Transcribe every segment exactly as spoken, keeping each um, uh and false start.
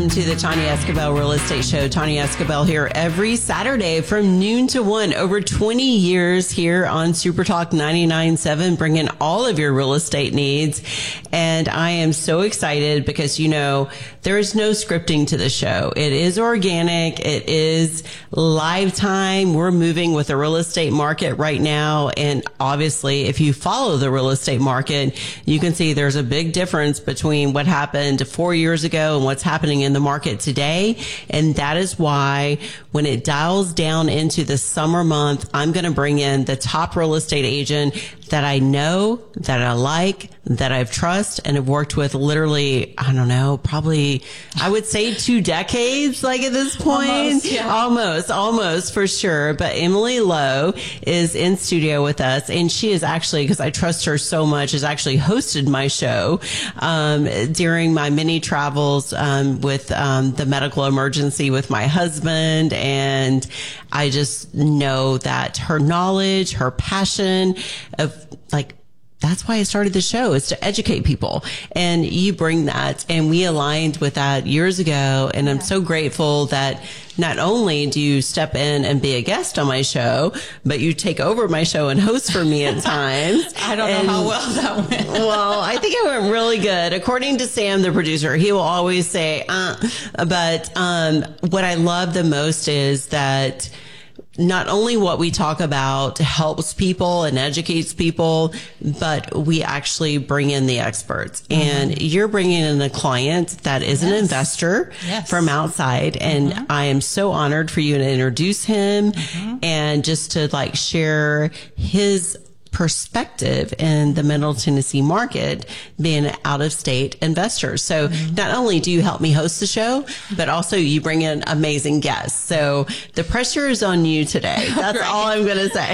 To the Tanya Escobel Real Estate Show. Tanya Escobel here every Saturday from noon to one. Over twenty years here on Super Talk ninety-nine point seven, bringing all of your real estate needs. And I am so excited because, you know, there is no scripting to the show. It is organic. It is live time. We're moving with the real estate market right now. And obviously, if you follow the real estate market, you can see there's a big difference between what happened four years ago and what's happening in the market today. And that is why when it dials down into the summer month, I'm going to bring in the top real estate agent that I know, that I like, that I've trust and have worked with literally, I don't know, probably, I would say two decades, like at this point. Almost, yeah. almost, almost for sure. But Emily Lowe is in studio with us, and she is actually, because I trust her so much, has actually hosted my show um, during my many travels um, with um, the medical emergency with my husband. And I just know that her knowledge, her passion of like, that's why I started the show, is to educate people. And you bring that, and we aligned with that years ago. And I'm so grateful that not only do you step in and be a guest on my show, but you take over my show and host for me at times. I don't and, know how well that went. Well, I think it went really good. According to Sam, the producer, he will always say, uh, but, um, what I love the most is that not only what we talk about helps people and educates people, but we actually bring in the experts. Mm-hmm. And you're bringing in a client that is yes. an investor yes. from outside. And mm-hmm. I am so honored for you to introduce him mm-hmm. and just to like share his perspective in the Middle Tennessee market, being an out-of-state investor. So mm-hmm. not only do you help me host the show, but also you bring in amazing guests. So the pressure is on you today. That's right. all I'm going to say.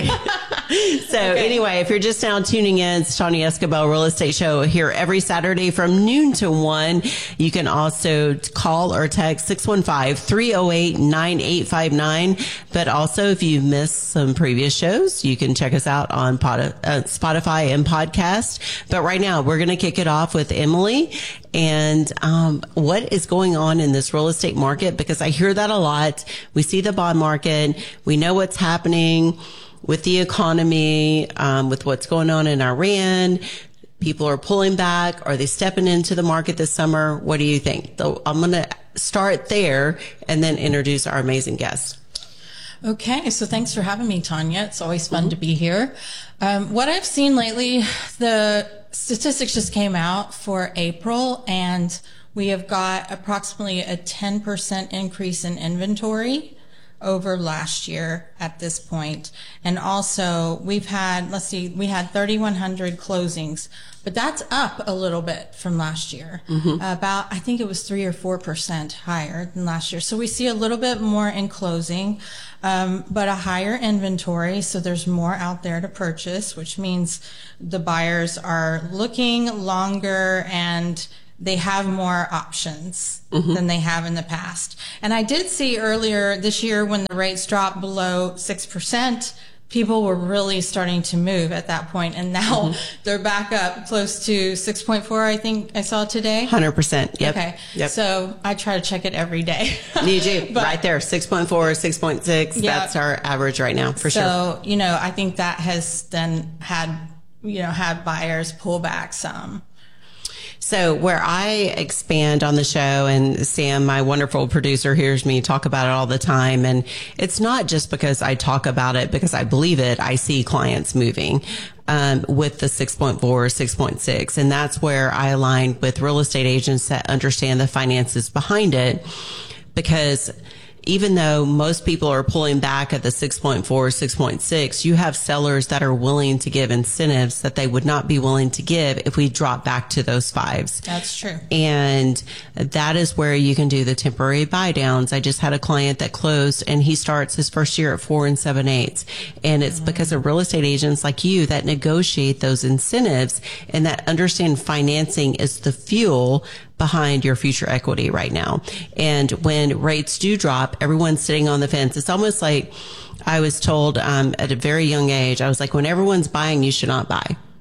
So okay. anyway, if you're just now tuning in, it's Tanya Escobel Real Estate Show here every Saturday from noon to one. You can also call or text six one five, three oh eight, nine eight five nine. But also if you've missed some previous shows, you can check us out on Pod Uh, Spotify and podcast. But right now we're going to kick it off with Emily and um, what is going on in this real estate market, because I hear that a lot. We see the bond market. We know what's happening with the economy, um, with what's going on in Iran. People are pulling back. Are they stepping into the market this summer? What do you think? So I'm going to start there and then introduce our amazing guest. Okay, so thanks for having me, Tanya. It's always fun mm-hmm. to be here. Um, what I've seen lately, the statistics just came out for April, and we have got approximately a ten percent increase in inventory over last year at this point. And also we've had, let's see, we had thirty-one hundred closings, but that's up a little bit from last year. Mm-hmm. About, I think it was three or four percent higher than last year. So we see a little bit more in closing, um, but a higher inventory. So there's more out there to purchase, which means the buyers are looking longer and they have more options mm-hmm. than they have in the past. And I did see earlier this year when the rates dropped below six percent, people were really starting to move at that point. And now mm-hmm. they're back up close to six point four, I think I saw today. one hundred percent. Yep. Okay. Yep. So I try to check it every day. You do. But, right there, six point four, six point six. Yeah. That's our average right now, for so, sure. So, you know, I think that has then had, you know, had buyers pull back some. So where I expand on the show, and Sam, my wonderful producer, hears me talk about it all the time. And it's not just because I talk about it because I believe it. I see clients moving um, with the six point four, six point six. And that's where I align with real estate agents that understand the finances behind it, because even though most people are pulling back at the six point four, six point six, you have sellers that are willing to give incentives that they would not be willing to give if we drop back to those fives. That's true. And that is where you can do the temporary buy downs. I just had a client that closed and he starts his first year at four and seven eighths. And it's mm-hmm. because of real estate agents like you that negotiate those incentives and that understand financing is the fuel behind your future equity right now. And when rates do drop, everyone's sitting on the fence. It's almost like I was told um, at a very young age, I was like, when everyone's buying, you should not buy.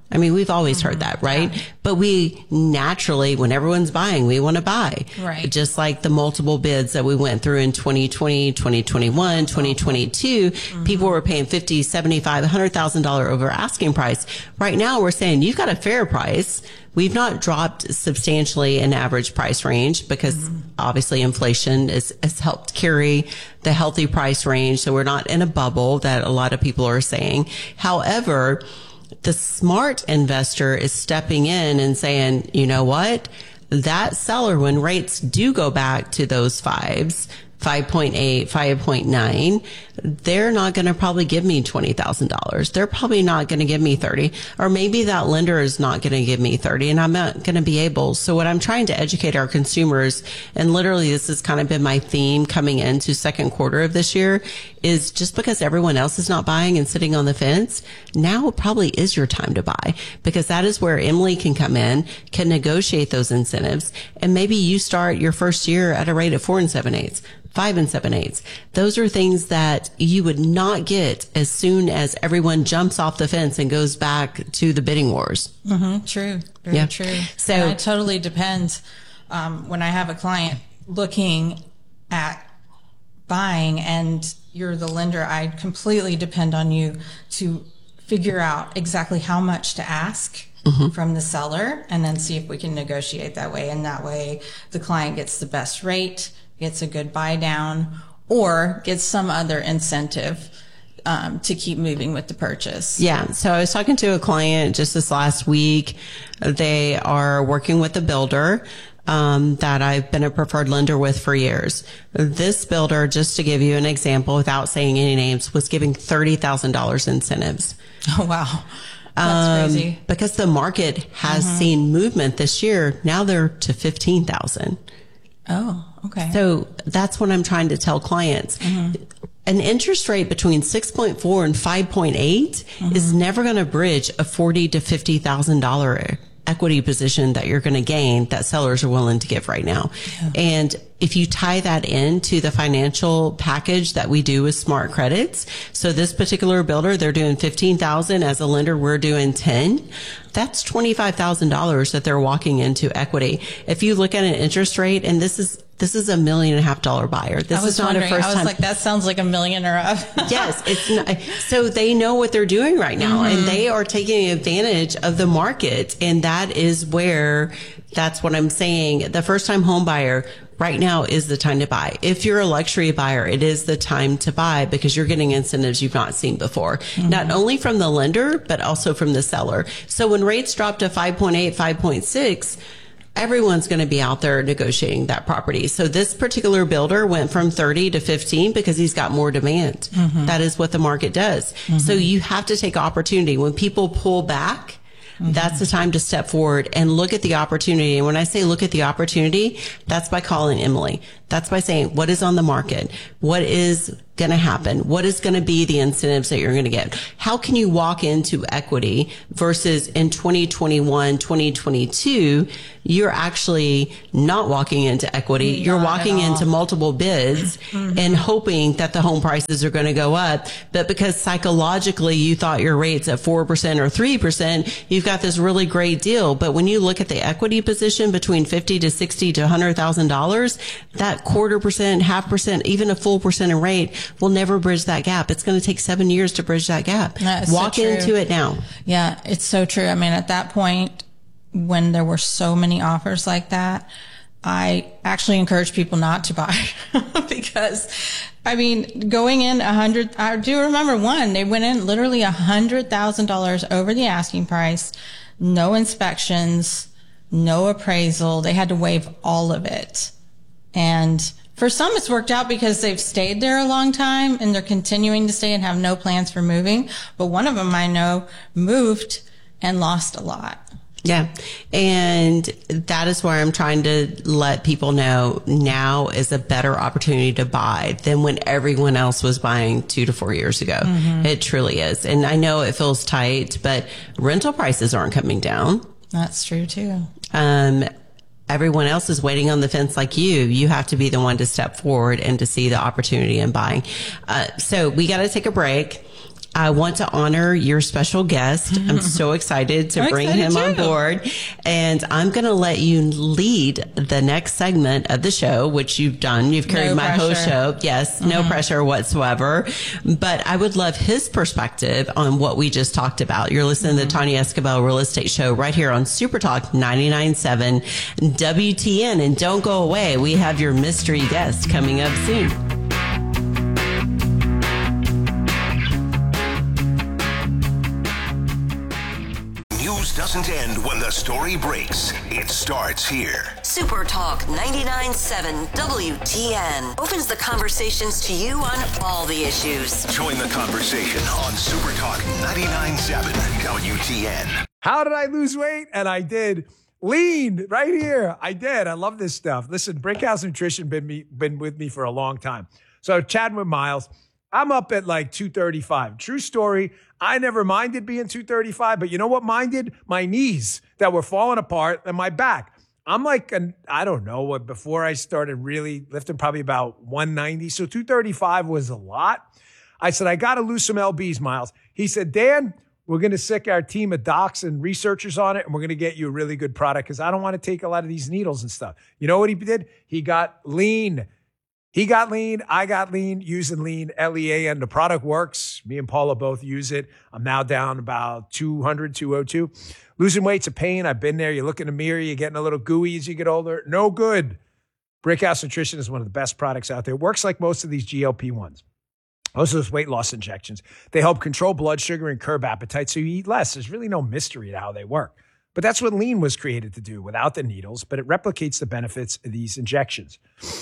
I mean, we've always Mm-hmm. heard that, right? Yeah. But we naturally, when everyone's buying, we want to buy. Right. Just like the multiple bids that we went through in twenty twenty, twenty twenty-one, twenty twenty-two, mm-hmm. people were paying fifty, seventy-five, one hundred thousand dollars over asking price. Right now, we're saying you've got a fair price. We've not dropped substantially in average price range because mm-hmm. obviously inflation is, has helped carry the healthy price range. So we're not in a bubble that a lot of people are saying. However, the smart investor is stepping in and saying, you know what? That seller, when rates do go back to those fives, five point eight, five point nine, they're not going to probably give me twenty thousand dollars. They're probably not going to give me thirty, or maybe that lender is not going to give me thirty and I'm not going to be able. So what I'm trying to educate our consumers, and literally this has kind of been my theme coming into second quarter of this year, is just because everyone else is not buying and sitting on the fence, now probably is your time to buy, because that is where Emily can come in, can negotiate those incentives. And maybe you start your first year at a rate of four and seven eighths. Five and seven eighths. Those are things that you would not get as soon as everyone jumps off the fence and goes back to the bidding wars. Mm-hmm. True. Very yeah. true. So and it totally depends. Um, when I have a client looking at buying and you're the lender, I completely depend on you to figure out exactly how much to ask mm-hmm. from the seller and then see if we can negotiate that way. And that way the client gets the best rate, gets a good buy down, or gets some other incentive um, to keep moving with the purchase. Yeah. So I was talking to a client just this last week. They are working with a builder um, that I've been a preferred lender with for years. This builder, just to give you an example without saying any names, was giving thirty thousand dollars incentives. Oh, wow. That's um, crazy. Because the market has mm-hmm. seen movement this year. Now they're to fifteen thousand. Oh, okay. So that's what I'm trying to tell clients. Mm-hmm. An interest rate between six point four and five point eight mm-hmm. is never going to bridge a forty to fifty thousand dollars equity position that you're going to gain that sellers are willing to give right now. Yeah. And if you tie that into the financial package that we do with Smart Credits, so this particular builder, they're doing fifteen thousand as a lender, we're doing ten. That's twenty-five thousand dollars that they're walking into equity. If you look at an interest rate, and this is this is a million and a half dollar buyer. This I was is not a first time. I was like, that sounds like a million or up. Yes, it's not. So they know what they're doing right now, mm-hmm. and they are taking advantage of the market, and that is where. That's what I'm saying. The first time home buyer right now is the time to buy. If you're a luxury buyer, it is the time to buy because you're getting incentives you've not seen before, mm-hmm. not only from the lender, but also from the seller. So when rates drop to five point eight, five point six, everyone's going to be out there negotiating that property. So this particular builder went from thirty to fifteen because he's got more demand. Mm-hmm. That is what the market does. Mm-hmm. So you have to take opportunity. When people pull back, mm-hmm. that's the time to step forward and look at the opportunity. And when I say look at the opportunity, that's by calling Emily. That's by saying, what is on the market? What is going to happen? What is going to be the incentives that you're going to get? How can you walk into equity versus in twenty twenty-one, twenty twenty-two, you're actually not walking into equity. Not you're walking into multiple bids mm-hmm. and hoping that the home prices are going to go up. But because psychologically you thought your rate's at four percent or three percent, you've got this really great deal. But when you look at the equity position between fifty to sixty to one hundred thousand dollars, that quarter percent, half percent, even a full percent in rate will never bridge that gap. It's going to take seven years to bridge that gap. That Walk so into it now. Yeah, it's so true. I mean, at that point, when there were so many offers like that, I actually encourage people not to buy because, I mean, going in a hundred, I do remember one, they went in literally a hundred thousand dollars over the asking price, no inspections, no appraisal. They had to waive all of it. And for some, it's worked out because they've stayed there a long time and they're continuing to stay and have no plans for moving. But one of them I know moved and lost a lot. Yeah. And that is where I'm trying to let people know now is a better opportunity to buy than when everyone else was buying two to four years ago. Mm-hmm. It truly is. And I know it feels tight, but rental prices aren't coming down. That's true too. Um, Everyone else is waiting on the fence like you. You have to be the one to step forward and to see the opportunity in buying. Uh, so we got to take a break. I want to honor your special guest. I'm so excited to I'm bring excited him too. on board. And I'm going to let you lead the next segment of the show, which you've done. You've carried No my whole pressure. show. Yes, no Mm-hmm. pressure whatsoever. But I would love his perspective on what we just talked about. You're listening Mm-hmm. to the Tanya Escobar Real Estate Show right here on Super Talk ninety-nine point seven W T N. And don't go away. We have your mystery guest coming up soon. Doesn't end when the story breaks. It starts here. Super Talk ninety-nine point seven W T N opens the conversations to you on all the issues. Join the conversation on Super Talk ninety-nine point seven W T N. How did I lose weight? And I did. Lean right here. I did. I love this stuff. Listen, Brickhouse Nutrition been me been with me for a long time. So chatting with Miles, I'm up at like two thirty-five. True story. I never minded being two thirty-five, but you know what minded? My knees that were falling apart and my back. I'm like, an, I don't know what, before I started really lifting, probably about one ninety. So two thirty-five was a lot. I said, I got to lose some L Bs, Miles. He said, Dan, we're going to sick our team of docs and researchers on it, and we're going to get you a really good product because I don't want to take a lot of these needles and stuff. You know what he did? He got lean. He got lean. I got lean using lean, L E A N. The product works. Me and Paula both use it. I'm now down about two hundred, two oh two. Losing weight's a pain. I've been there. You look in the mirror, you're getting a little gooey as you get older. No good. Brickhouse Nutrition is one of the best products out there. It works like most of these G L P ones. Most of those weight loss injections. They help control blood sugar and curb appetite so you eat less. There's really no mystery to how they work. But that's what lean was created to do without the needles, but it replicates the benefits of these injections.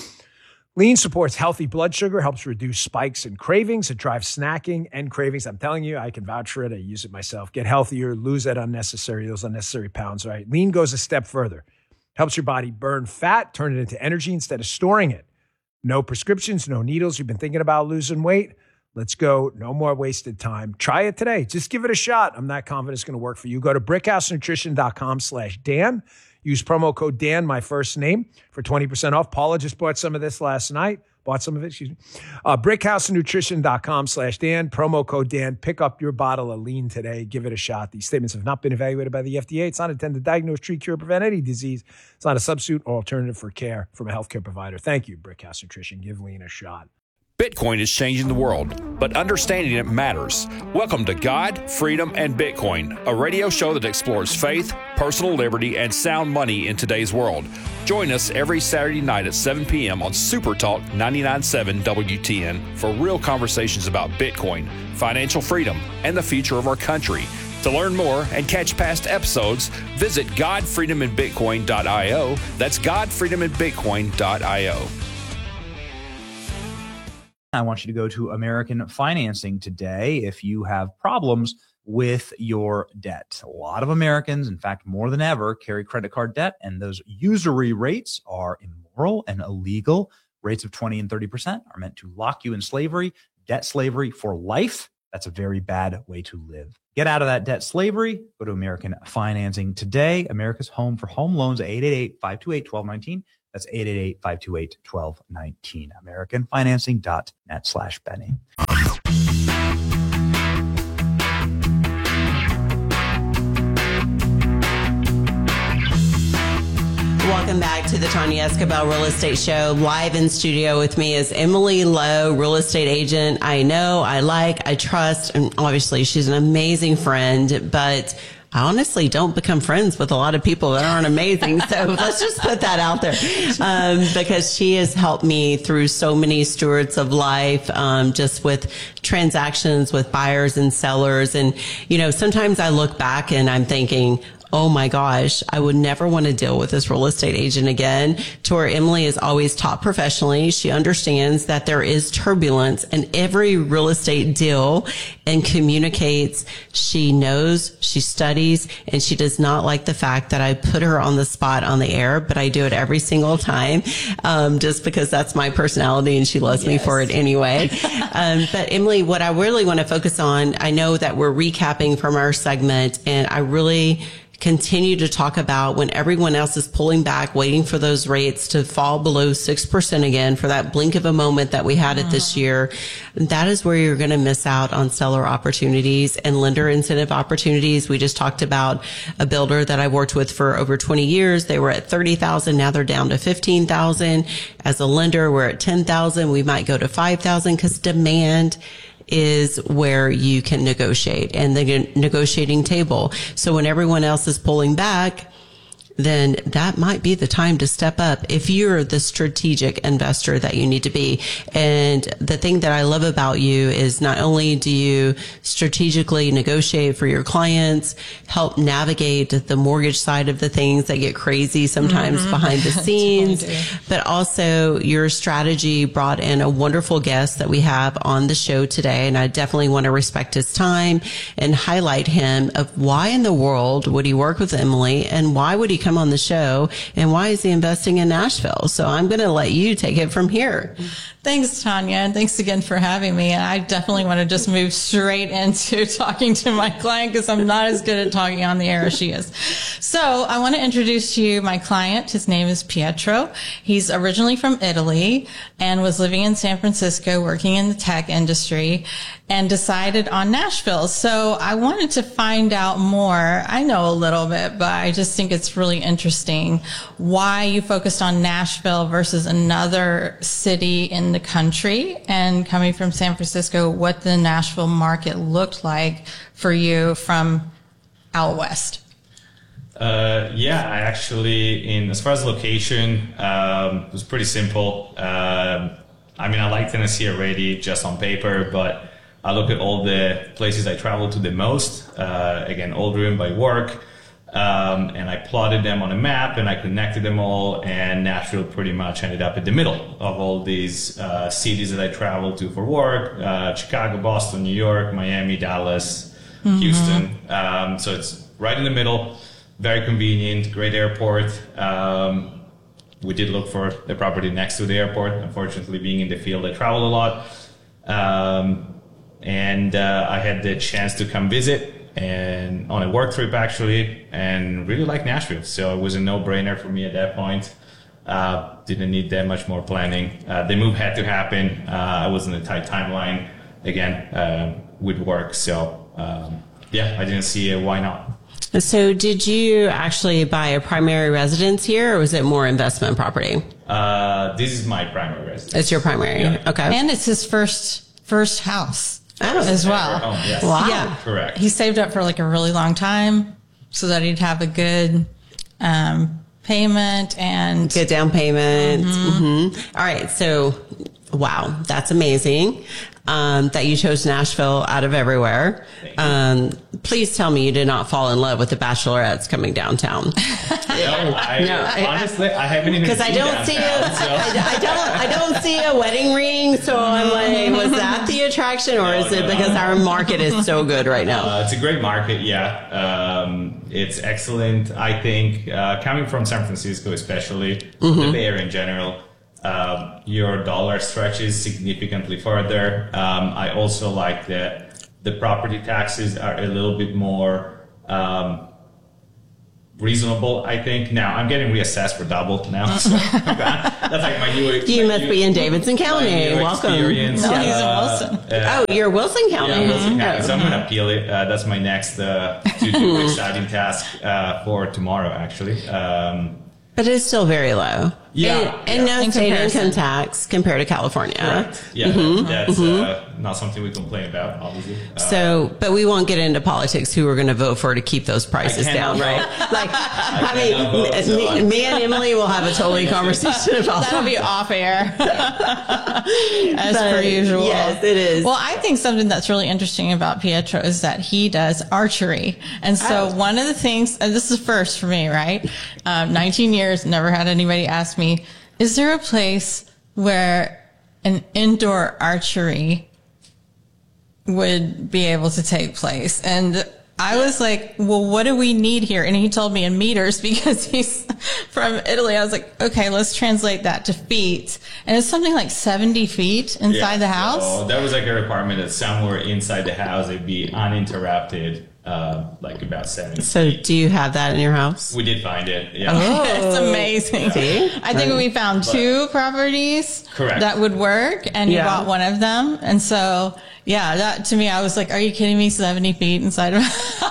Lean supports healthy blood sugar, helps reduce spikes and cravings. It drives snacking and cravings. I'm telling you, I can vouch for it. I use it myself. Get healthier, lose that unnecessary, those unnecessary pounds, right? Lean goes a step further. Helps your body burn fat, turn it into energy instead of storing it. No prescriptions, no needles. You've been thinking about losing weight? Let's go. No more wasted time. Try it today. Just give it a shot. I'm not confident it's going to work for you. Go to brickhousenutrition.com slash Dan. Use promo code Dan, my first name, for twenty percent off. Paula just bought some of this last night. Bought some of it, excuse me. Uh, brickhousenutrition.com slash Dan. Promo code Dan. Pick up your bottle of lean today. Give it a shot. These statements have not been evaluated by the F D A. It's not intended to diagnose, treat, cure, prevent any disease. It's not a substitute or alternative for care from a healthcare provider. Thank you, Brickhouse Nutrition. Give lean a shot. Bitcoin is changing the world, but understanding it matters. Welcome to God, Freedom, and Bitcoin, a radio show that explores faith, personal liberty, and sound money in today's world. Join us every Saturday night at seven p.m. on Super Talk ninety-nine point seven W T N for real conversations about Bitcoin, financial freedom, and the future of our country. To learn more and catch past episodes, visit god freedom and bitcoin dot io. That's god freedom and bitcoin dot io. I want you to go to American Financing today if you have problems with your debt. A lot of Americans, in fact, more than ever, carry credit card debt, and those usury rates are immoral and illegal. Rates of twenty and thirty percent are meant to lock you in slavery, debt slavery for life. That's a very bad way to live. Get out of that debt slavery. Go to American Financing today. America's home for home loans, eight eight eight, five two eight, one two one nine. That's eight eight eight, five two eight, one two one nine. American Financing dot net slash Benny. Welcome back to the Tanya Escobar Real Estate Show. Live in studio with me is Emily Lowe, real estate agent I know, I like, I trust, and obviously she's an amazing friend, but I honestly don't become friends with a lot of people that aren't amazing. So let's just put that out there. Um, because she has helped me through so many stewards of life, um, just with transactions with buyers and sellers. And, you know, sometimes I look back and I'm thinking, oh my gosh, I would never want to deal with this real estate agent again. To where Emily is always taught professionally. She understands that there is turbulence in every real estate deal and communicates. She knows, she studies, and she does not like the fact that I put her on the spot on the air, but I do it every single time, um, just because that's my personality and she loves yes. me for it anyway. um, but Emily, what I really want to focus on, I know that we're recapping from our segment, and I really continue to talk about when everyone else is pulling back, waiting for those rates to fall below six percent again for that blink of a moment that we had it this year. That is where you're going to miss out on seller opportunities and lender incentive opportunities. We just talked about a builder that I worked with for over twenty years. They were at thirty thousand. Now they're down to fifteen thousand. As a lender, we're at ten thousand. We might go to five thousand because demand is where you can negotiate and the negotiating table. So when everyone else is pulling back, then that might be the time to step up if you're the strategic investor that you need to be. And the thing that I love about you is not only do you strategically negotiate for your clients, help navigate the mortgage side of the things that get crazy sometimes mm-hmm. behind the scenes, totally, but also your strategy brought in a wonderful guest that we have on the show today. And I definitely want to respect his time and highlight him of why in the world would he work with Emily and why would he come on the show and why is he investing in Nashville? So I'm going to let you take it from here. Thanks, Tanya. And thanks again for having me. And I definitely want to just move straight into talking to my client because I'm not as good at talking on the air as she is. So I want to introduce to you my client. His name is Pietro. He's originally from Italy and was living in San Francisco working in the tech industry and decided on Nashville. So I wanted to find out more. I know a little bit, but I just think it's really interesting why you focused on Nashville versus another city in the country, and coming from San Francisco, what the Nashville market looked like for you from out west. Uh, yeah, I actually, in as far as location, um, it was pretty simple. Um, I mean, I like Tennessee already just on paper, but I look at all the places I travel to the most, uh, again, all driven by work. Um, and I plotted them on a map and I connected them all, and Nashville pretty much ended up at the middle of all these uh, cities that I traveled to for work, uh, Chicago, Boston, New York, Miami, Dallas, mm-hmm. Houston. Um, so it's right in the middle, very convenient, great airport. Um, we did look for the property next to the airport. Unfortunately, being in the field, I traveled a lot. Um, and uh, I had the chance to come visit and on a work trip actually, and really like Nashville. So it was a no-brainer for me at that point. Uh, didn't need that much more planning. Uh, the move had to happen. Uh, I was in a tight timeline again uh, with work. So um, yeah, I didn't see a why not. So did you actually buy a primary residence here, or was it more investment property? Uh, this is my primary residence. It's your primary. Yeah. Okay. And it's his first first house. Oh, as well. Home, yes. Wow. Yeah. Correct. He saved up for like a really long time so that he'd have a good um, payment and good down payment. Mm-hmm. Mm-hmm. All right. So, wow, that's amazing. Um, that you chose Nashville out of everywhere. Um, please tell me you did not fall in love with the Bachelorettes coming downtown. No, I, no, honestly, I haven't even because I don't downtown, see a, so. I, I don't, I don't see a wedding ring. So I'm like, was that the attraction, or no, is it no, because no. our market is so good right now? Uh, it's a great market, yeah. Um, it's excellent. I think uh, coming from San Francisco, especially mm-hmm. the Bay Area in general. Uh, your dollar stretches significantly further. Um, I also like that the property taxes are a little bit more um, reasonable, I think. Now, I'm getting reassessed for double now. So that's like my new experience. You must new, be in Davidson County. Welcome. No, uh, he's in Wilson. Uh, oh, you're Wilson County. Yeah, Wilson County. Oh. So I'm going to appeal it. Uh, that's my next uh, to do exciting task uh, for tomorrow, actually. Um, But it's still very low. Yeah. And, and yeah. no In state comparison. income tax compared to California. Correct. Yeah, Mm-hmm. that's mm-hmm. Uh, not something we complain about, obviously. Uh, So, but we won't get into politics who we're going to vote for to keep those prices down, right? Like, I, I mean, vote, me, so I- me and Emily will have a totally conversation about That'll that. be off air, as But, per usual. Yes, it is. Well, I think something that's really interesting about Pietro is that he does archery. And so Oh. one of the things, and this is first for me, right? Um, nineteen years, never had anybody ask me, is there a place where an indoor archery would be able to take place? And I was like, well, what do we need here? And he told me in meters because he's from Italy. I was like, okay, let's translate that to feet. And it's something like seventy feet inside yeah, the house. So that was like a requirement that somewhere inside the house it'd be uninterrupted uh, like about seventy. So do you have that in your house? We did find it. Yeah. Oh. It's amazing. See? I think we found two properties Correct. that would work, and you Yeah. bought one of them. And so, yeah, that to me, I was like, "Are you kidding me? seventy feet inside of."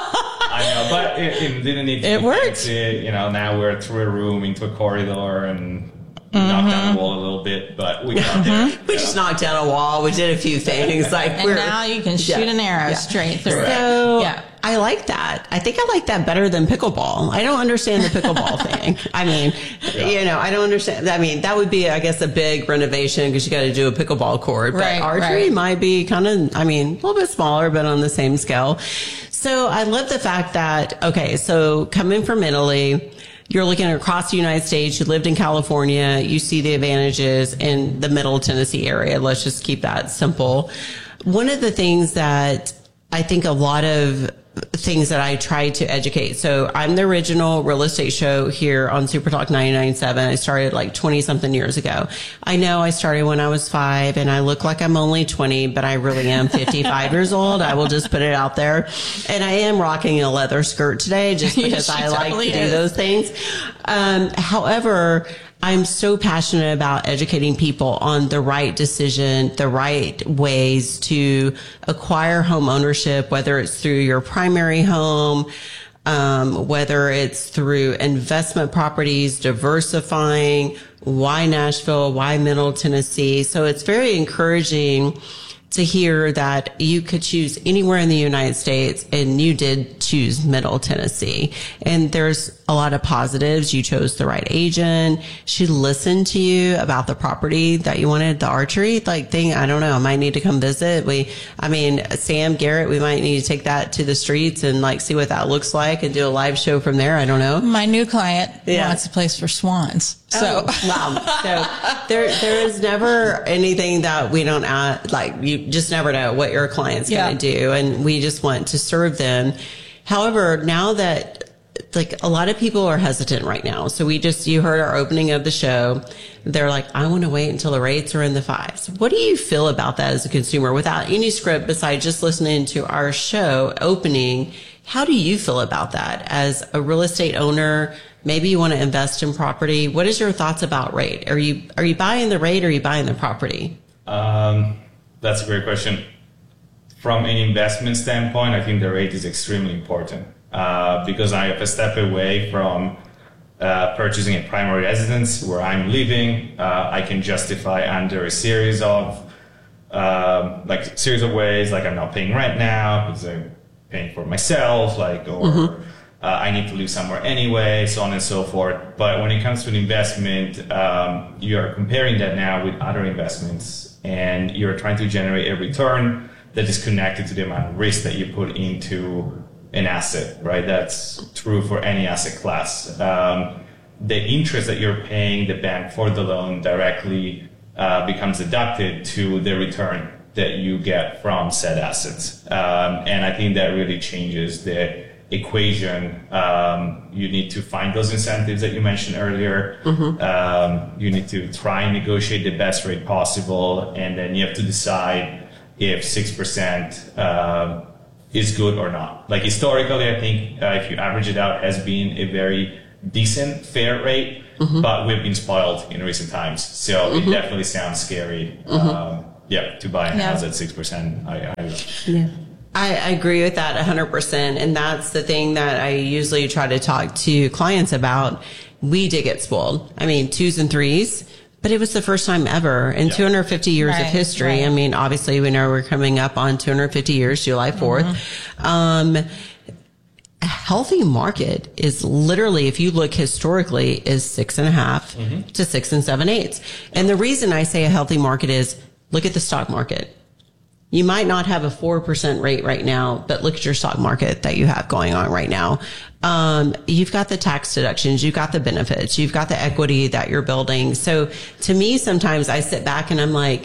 I know, but it, it didn't need to It be worked. fancy. You know, now we're through a room into a corridor and knocked down the wall a little bit, but we got there. We just knocked down a wall. We did a few things. Like And we're, now you can shoot Yeah. an arrow Yeah. straight through So it. Yeah. I like that. I think I like that better than pickleball. I don't understand the pickleball thing. I mean, Yeah. you know, I don't understand. I mean, that would be, I guess, a big renovation because you got to do a pickleball court. But Right, archery right. might be kind of, I mean, a little bit smaller, but on the same scale. So I love the fact that, okay, so coming from Italy, you're looking across the United States, you lived in California, you see the advantages in the middle Tennessee area. Let's just keep that simple. One of the things that I think a lot of things that I try to educate. So I'm the original real estate show here on Super Talk ninety-nine point seven. I started like twenty something years ago. I know I started when I was five and I look like I'm only twenty, but I really am fifty-five years old. I will just put it out there. And I am rocking a leather skirt today just because She I like to totally do is. those things. Um, however, I'm so passionate about educating people on the right decision, the right ways to acquire home ownership, whether it's through your primary home, um, whether it's through investment properties, diversifying, why Nashville, why Middle Tennessee. So it's very encouraging to hear that you could choose anywhere in the United States and you did choose Middle Tennessee. And there's a lot of positives. You chose the right agent. She listened to you about the property that you wanted, the archery like thing. I don't know. I might need to come visit. We, I mean, Sam Garrett, we might need to take that to the streets and like see what that looks like and do a live show from there. I don't know. My new client Yeah. wants a place for swans. So Oh, wow. So there, there is never anything that we don't add, like you just never know what your client's Yeah. going to do. And we just want to serve them. However, now that like a lot of people are hesitant right now. So we just, you heard our opening of the show. They're like, I want to wait until the rates are in the fives. What do you feel about that as a consumer without any script besides just listening to our show opening? How do you feel about that as a real estate owner? Maybe you want to invest in property. What is your thoughts about rate? Are you, are you buying the rate or are you buying the property? Um, that's a great question. From an investment standpoint, I think the rate is extremely important uh, because I have a step away from uh, purchasing a primary residence where I'm living. Uh, I can justify under a series of um, like series of ways, like I'm not paying rent now because I'm paying for myself, like or. Mm-hmm. Uh, I need to live somewhere anyway, so on and so forth. But when it comes to an investment, um, you're comparing that now with other investments, and you're trying to generate a return that is connected to the amount of risk that you put into an asset, right? That's true for any asset class. Um, the interest that you're paying the bank for the loan directly uh, becomes deducted to the return that you get from said assets. Um, and I think that really changes the equation. Um, you need to find those incentives that you mentioned earlier. Mm-hmm. Um, you need to try and negotiate the best rate possible, and then you have to decide if six percent uh, is good or not. Like historically, I think uh, if you average it out, has been a very decent, fair rate, mm-hmm. but we've been spoiled in recent times. So mm-hmm. it definitely sounds scary. Mm-hmm. Um, yeah, to buy a Yeah. house at six percent. I, I Yeah. I agree with that one hundred percent. And that's the thing that I usually try to talk to clients about. We did get spoiled. I mean, twos and threes, but it was the first time ever in Yeah. two hundred fifty years Right, of history. right. I mean, obviously we know we're coming up on two hundred fifty years, July fourth. Mm-hmm. Um, a healthy market is literally, if you look historically, is six and a half mm-hmm. to six and seven eighths. And the reason I say a healthy market is look at the stock market. You might not have a four percent rate right now, but look at your stock market that you have going on right now. Um, you've got the tax deductions, you've got the benefits, you've got the equity that you're building. So to me, sometimes I sit back and I'm like,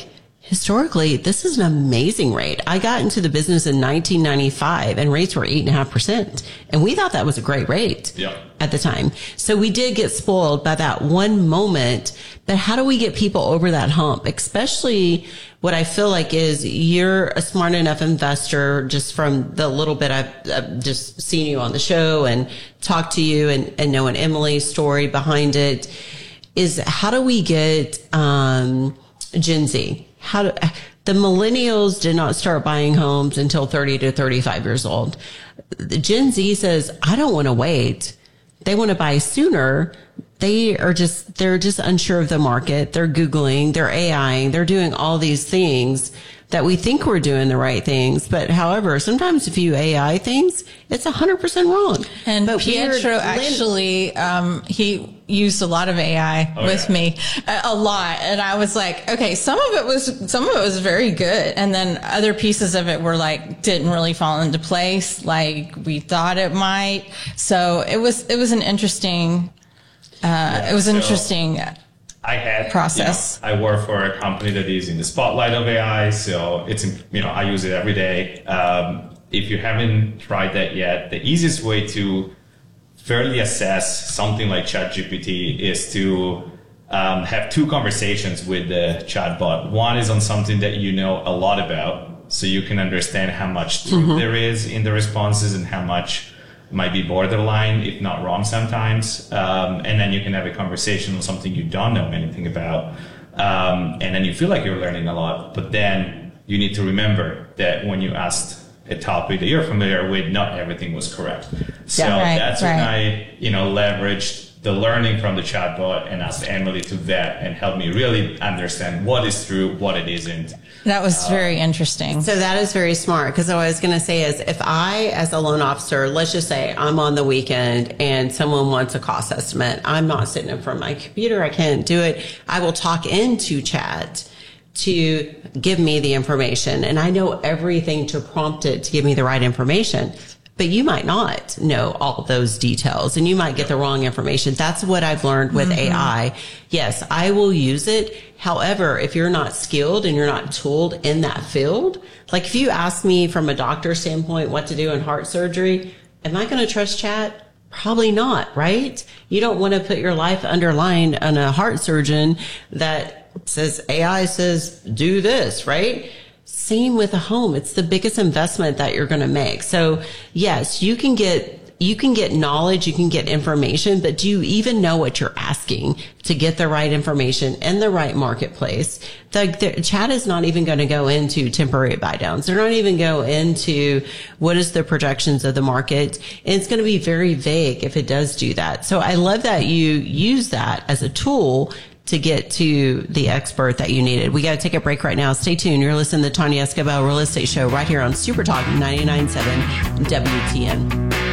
historically, this is an amazing rate. I got into the business in nineteen ninety-five and rates were eight and a half percent. And we thought that was a great rate yeah. at the time. So we did get spoiled by that one moment. But how do we get people over that hump? Especially what I feel like is you're a smart enough investor, just from the little bit I've, I've just seen you on the show and talked to you and, and knowing Emily's story behind it, is how do we get um, Gen Z? How do, the millennials did not start buying homes until thirty to thirty-five years old. The Gen Z says, I don't want to wait. They want to buy sooner. They are just, they're just unsure of the market. They're Googling, they're AIing, they're doing all these things that we think we're doing the right things. But however, sometimes if you A I things, it's one hundred percent wrong. And but Pietro actually, um, he used a lot of A I oh, with yeah. me, a, a lot. And I was like, okay, some of it was, some of it was very good. And then other pieces of it were like, didn't really fall into place like we thought it might. So it was, it was an interesting, uh, yeah, it was an so interesting I had process. You know, I work for a company that is in the spotlight of A I, so it's, you know, I use it every day. Um, if you haven't tried that yet, the easiest way to fairly assess something like ChatGPT is to um, have two conversations with the chatbot. One is on something that you know a lot about, so you can understand how much truth mm-hmm. there is in the responses and how much might be borderline, if not wrong sometimes. Um, and then you can have a conversation on something you don't know anything about. Um, and then you feel like you're learning a lot. But then you need to remember that when you asked a topic that you're familiar with, not everything was correct. So yeah, right, that's right. when I, you know, leveraged the learning from the chatbot and asked Emily to vet and help me really understand what is true, what it isn't. That was uh, very interesting. So that is very smart, because what I was going to say is, if I, as a loan officer, let's just say I'm on the weekend and someone wants a cost estimate, I'm not sitting in front of my computer, I can't do it. I will talk into chat to give me the information, and I know everything to prompt it to give me the right information. But you might not know all those details, and you might get the wrong information. That's what I've learned with mm-hmm. A I. Yes, I will use it. However, if you're not skilled and you're not tooled in that field, like if you ask me from a doctor standpoint what to do in heart surgery, am I going to trust chat? Probably not, right? You don't want to put your life underlined on a heart surgeon that says, A I says, do this, right? Same with a home. It's the biggest investment that you're going to make. So yes, you can get, you can get knowledge, you can get information, but do you even know what you're asking to get the right information in the right marketplace? The, the chat is not even going to go into temporary buy downs. They're not even go into what is the projections of the market. And it's going to be very vague if it does do that. So I love that you use that as a tool to get to the expert that you needed. We got to take a break right now. Stay tuned. You're listening to the Tanya Escobar Real Estate Show right here on Super Talk ninety-nine point seven W T N.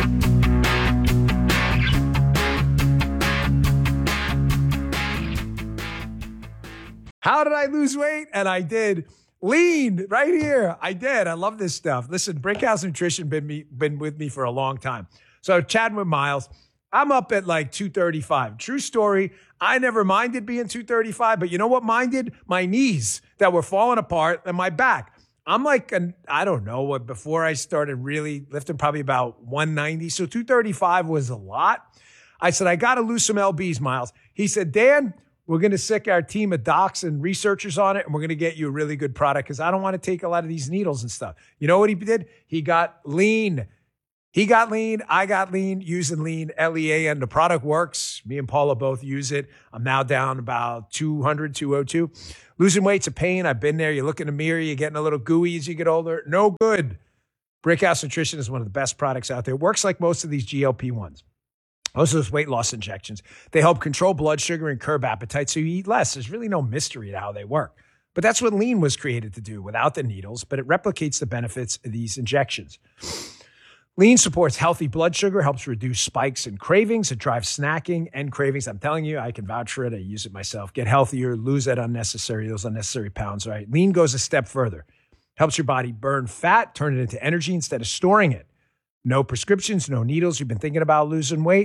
How did I lose weight? And I did. Lean right here. I did. I love this stuff. Listen, Brickhouse Nutrition been me been with me for a long time. So chatting with Miles, I'm up at like two thirty-five. True story. I never minded being two thirty-five, but you know what minded? My knees that were falling apart and my back. I'm like, an, I don't know what, before I started really lifting, probably about one ninety. So two thirty-five was a lot. I said, I got to lose some L Bs, Miles. He said, Dan, we're going to sick our team of docs and researchers on it, and we're going to get you a really good product because I don't want to take a lot of these needles and stuff. You know what he did? He got lean. He got lean. I got lean, using lean, L E A N. The product works. Me and Paula both use it. I'm now down about two hundred, two oh two. Losing weight's a pain. I've been there. You look in the mirror, you're getting a little gooey as you get older. No good. Brickhouse Nutrition is one of the best products out there. It works like most of these G L P ones. Most of those weight loss injections. They help control blood sugar and curb appetite so you eat less. There's really no mystery to how they work. But that's what lean was created to do without the needles, but it replicates the benefits of these injections. Lean supports healthy blood sugar, helps reduce spikes and cravings. It drives snacking and cravings. I'm telling you, I can vouch for it. I use it myself. Get healthier, lose that unnecessary, those unnecessary pounds, right? Lean goes a step further. Helps your body burn fat, turn it into energy instead of storing it. No prescriptions, no needles. You've been thinking about losing weight?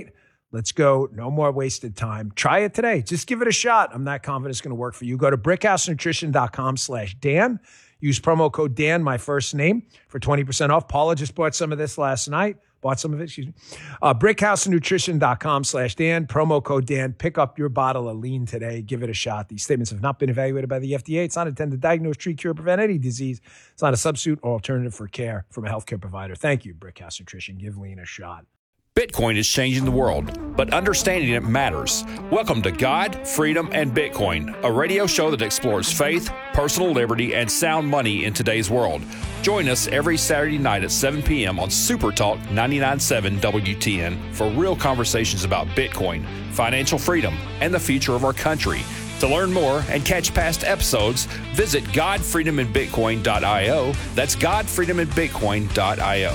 Let's go. No more wasted time. Try it today. Just give it a shot. I'm not confident it's going to work for you. Go to brickhousenutrition.com slash Dan. Use promo code Dan, my first name, for twenty percent off. Paula just bought some of this last night. Bought some of it, excuse me. Uh, brickhousenutrition.com slash Dan. Promo code Dan. Pick up your bottle of lean today. Give it a shot. These statements have not been evaluated by the F D A. It's not intended to diagnose, treat, cure, prevent any disease. It's not a substitute or alternative for care from a healthcare provider. Thank you, Brickhouse Nutrition. Give lean a shot. Bitcoin is changing the world, but understanding it matters. Welcome to God, Freedom, and Bitcoin, a radio show that explores faith, personal liberty, and sound money in today's world. Join us every Saturday night at seven p.m. on Super Talk ninety-nine point seven W T N for real conversations about Bitcoin, financial freedom, and the future of our country. To learn more and catch past episodes, visit god freedom and bitcoin dot io. That's god freedom and bitcoin dot io.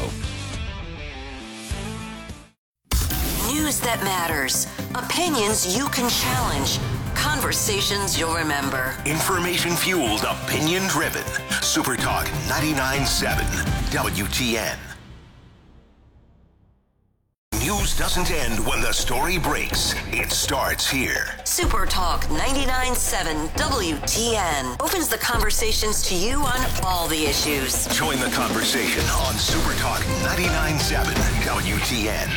News that matters. Opinions you can challenge. Conversations you'll remember. Information fueled, opinion driven. Super Talk ninety-nine point seven W T N. News doesn't end when the story breaks. It starts here. Super Talk ninety-nine point seven W T N opens the conversations to you on all the issues. Join the conversation on Super Talk ninety-nine point seven W T N.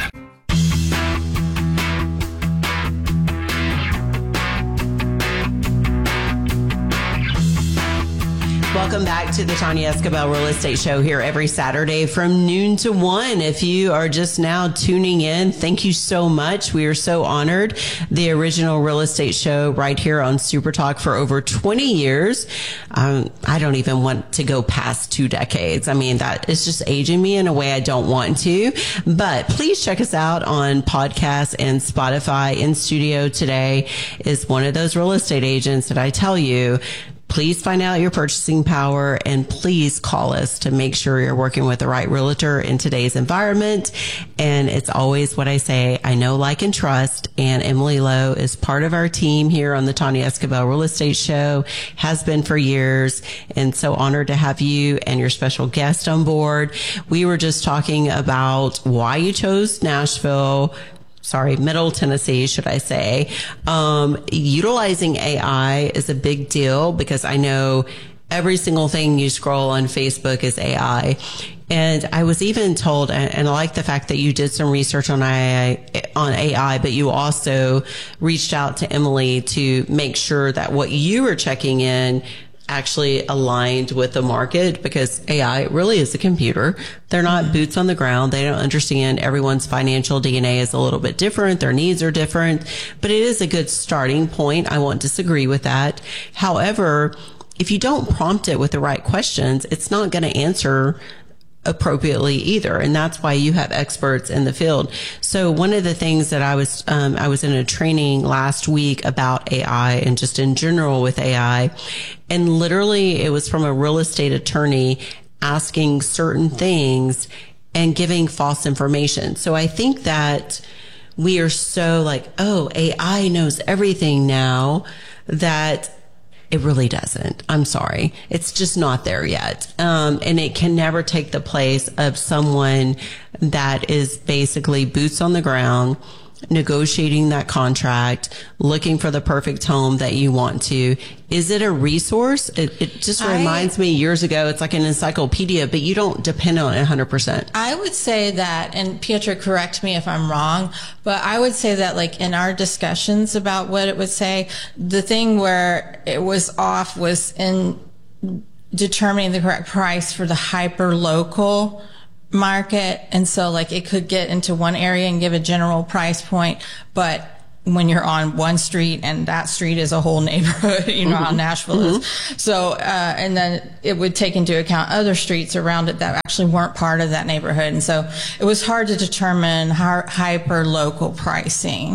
Welcome back to the Tanya Escobar Real Estate Show here every Saturday from noon to one. If you are just now tuning in, thank you so much. We are so honored. The original real estate show right here on Super Talk for over twenty years. Um, I don't even want to go past two decades. I mean, that is just aging me in a way I don't want to. But please check us out on podcasts and Spotify. In studio today is one of those real estate agents that I tell you, please find out your purchasing power and please call us to make sure you're working with the right realtor in today's environment. And it's always what I say, I know, like, and trust. And Emily Lowe is part of our team here on the Tanya Escobar Real Estate Show, has been for years. And so honored to have you and your special guest on board. We were just talking about why you chose Nashville. Sorry, Middle Tennessee, should I say. Um, utilizing A I is a big deal because I know every single thing you scroll on Facebook is A I. And I was even told, and I like the fact that you did some research on A I, on A I, but you also reached out to Emily to make sure that what you were checking in actually aligned with the market, because A I really is a computer. They're not boots on the ground. They don't understand. Everyone's financial D N A is a little bit different. Their needs are different, but it is a good starting point. I won't disagree with that. However, if you don't prompt it with the right questions, it's not going to answer appropriately either. And that's why you have experts in the field. So one of the things that I was, um, I was in a training last week about A I and just in general with A I. And literally it was from a real estate attorney asking certain things and giving false information. So I think that we are so like, oh, A I knows everything now, that it really doesn't. I'm sorry. It's just not there yet. Um, and it can never take the place of someone that is basically boots on the ground, negotiating that contract, looking for the perfect home that you want to. Is it a resource? It, it just I, reminds me years ago, it's like an encyclopedia, but you don't depend on it one hundred percent. I would say that, and Pietra, correct me if I'm wrong, but I would say that, like, in our discussions about what it would say, the thing where it was off was in determining the correct price for the hyper local market. And so, like, it could get into one area and give a general price point, but when you're on one street and that street is a whole neighborhood, you know, mm-hmm. how Nashville mm-hmm. is. So, uh, and then it would take into account other streets around it that actually weren't part of that neighborhood. And so it was hard to determine how hyper local pricing.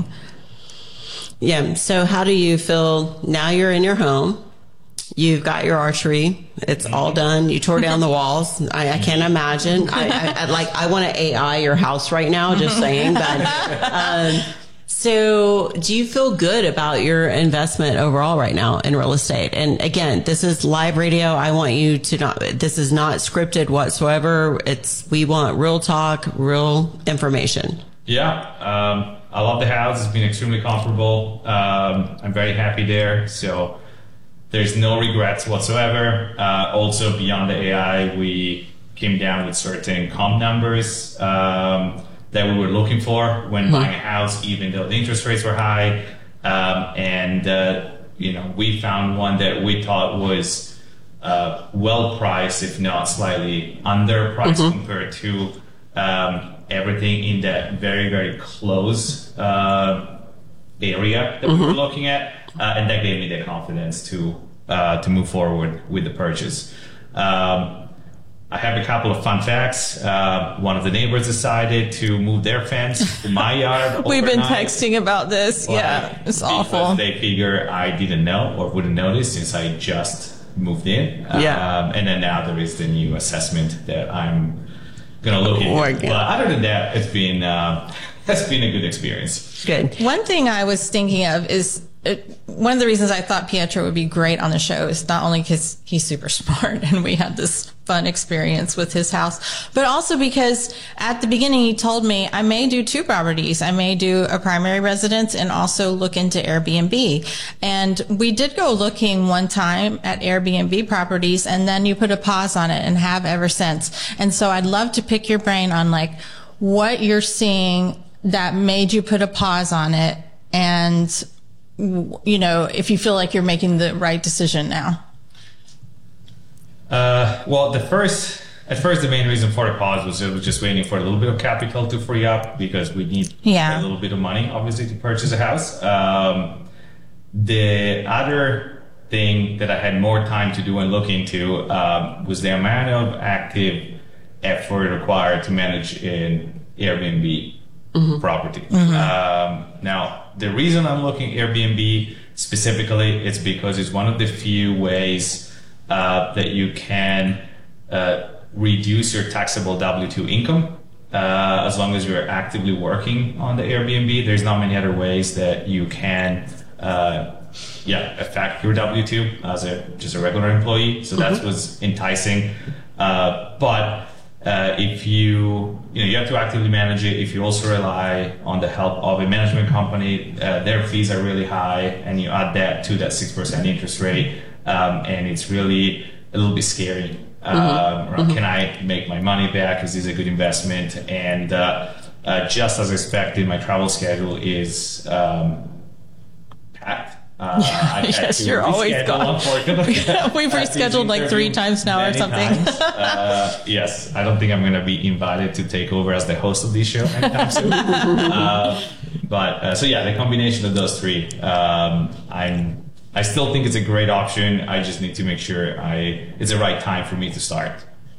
Yeah. So how do you feel now you're in your home? You've got your archery. It's all done. You tore down the walls. I, I can't imagine. I, I, I like, I want to A I your house right now, just saying. But, um, so do you feel good about your investment overall right now in real estate? And again, this is live radio. I want you to not, this is not scripted whatsoever. It's, we want real talk, real information. Yeah. Um, I love the house. It's been extremely comfortable. Um, I'm very happy there. So there's no regrets whatsoever. Uh, also, beyond the A I, we came down with certain comp numbers um, that we were looking for when mm-hmm. buying a house, even though the interest rates were high. Um, and, uh, you know, we found one that we thought was uh, well priced, if not slightly underpriced mm-hmm. compared to um, everything in that very, very close uh, area that mm-hmm. we were looking at. Uh, and that gave me the confidence to uh, to move forward with the purchase. Um, I have a couple of fun facts. Uh, one of the neighbors decided to move their fence to my yard. We've been texting about this. Well, yeah, it's awful. They figure I didn't know or wouldn't notice since I just moved in. Yeah. Um, and then now there is the new assessment that I'm going to look into. But other than that, it's been, uh, it's been a good experience. Good. One thing I was thinking of is, It, one of the reasons I thought Pietro would be great on the show is not only because he's super smart and we had this fun experience with his house, but also because at the beginning he told me I may do two properties. I may do a primary residence and also look into Airbnb. And we did go looking one time at Airbnb properties, and then you put a pause on it and have ever since. And so I'd love to pick your brain on like what you're seeing that made you put a pause on it, and you know, if you feel like you're making the right decision now. Uh, well, the first, at first, the main reason for the pause was it was just waiting for a little bit of capital to free up because we need yeah. a little bit of money, obviously, to purchase a house. Um, the other thing that I had more time to do and look into um, was the amount of active effort required to manage an Airbnb mm-hmm. property. Mm-hmm. Um, now, the reason I'm looking at Airbnb specifically is because it's one of the few ways uh, that you can uh, reduce your taxable W two income uh, as long as you're actively working on the Airbnb. There's not many other ways that you can uh, yeah, affect your W two as a just a regular employee. So mm-hmm. that was enticing. Uh, but Uh, if you, you know, you have to actively manage it. If you also rely on the help of a management company, uh, their fees are really high, and you add that to that six percent interest rate, um, and it's really a little bit scary. Um, mm-hmm. Mm-hmm. Can I make my money back? Is this a good investment? And uh, uh, just as expected, my travel schedule is um, packed. Uh, yes, you're always gone. We've rescheduled like three times now or something. uh, yes, I don't think I'm going to be invited to take over as the host of this show anytime soon. uh, but uh, so yeah, the combination of those three, um, I'm. I still think it's a great option. I just need to make sure I it's the right time for me to start.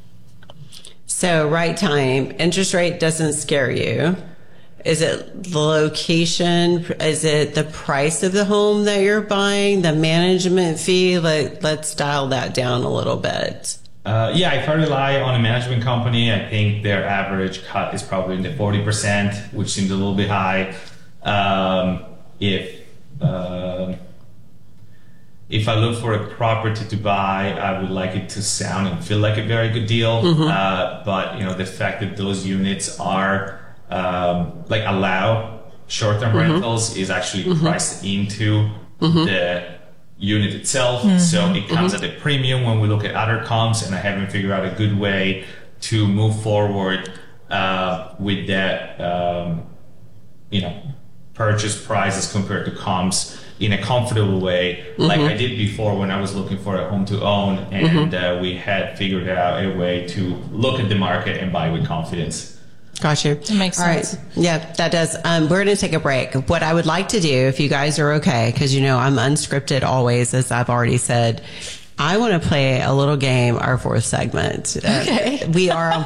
So right time, interest rate doesn't scare you. Is it the location? Is it the price of the home that you're buying? The management fee? Let, let's dial that down a little bit. Uh, yeah, if I rely on a management company, I think their average cut is probably in the forty percent, which seems a little bit high. Um, if uh, if I look for a property to buy, I would like it to sound and feel like a very good deal. Mm-hmm. Uh, but you know, the fact that those units are Um, like allow short-term mm-hmm. rentals is actually mm-hmm. priced into mm-hmm. the unit itself. Mm-hmm. So it comes mm-hmm. at a premium when we look at other comps, and I haven't figured out a good way to move forward uh, with that, um, you know, purchase price as compared to comps in a comfortable way, mm-hmm. like I did before when I was looking for a home to own, and mm-hmm. uh, we had figured out a way to look at the market and buy with confidence. Got you. It makes All sense. Right. Yeah, that does. Um, we're going to take a break. What I would like to do, if you guys are okay, because you know I'm unscripted always, as I've already said, I want to play a little game, our fourth segment. Okay. Uh, we are on